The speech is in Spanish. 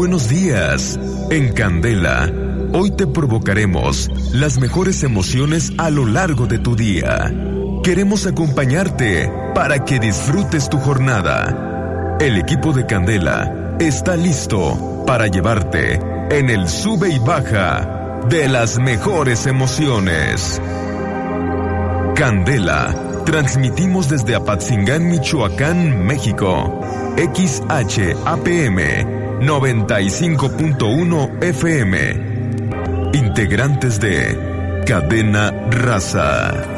buenos días. En Candela, hoy te provocaremos las mejores emociones a lo largo de tu día. Queremos acompañarte para que disfrutes tu jornada. El equipo de Candela está listo para llevarte en el sube y baja de las mejores emociones. Candela, transmitimos desde Apatzingán, Michoacán, México. XHAPM 95.1 FM. Integrantes de Cadena Raza.